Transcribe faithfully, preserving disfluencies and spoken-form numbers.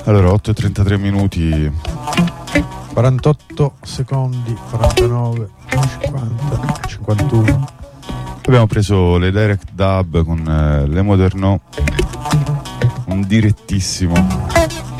Allora, otto e trentatré minuti, quarantotto secondi, quarantanove, cinquanta, cinquantuno. abbiamo preso le direct dub con eh, le Modernò, un direttissimo.